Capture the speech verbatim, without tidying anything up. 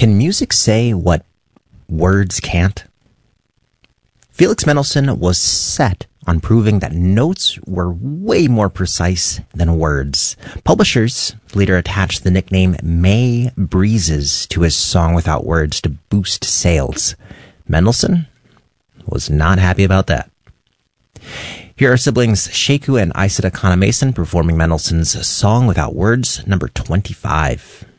Can music say what words can't? Felix Mendelssohn was set on proving that notes were way more precise than words. Publishers later attached the nickname May Breezes to his Song Without Words to boost sales. Mendelssohn was not happy about that. Here are siblings Sheku and Isata Kana Mason performing Mendelssohn's Song Without Words, number twenty-five.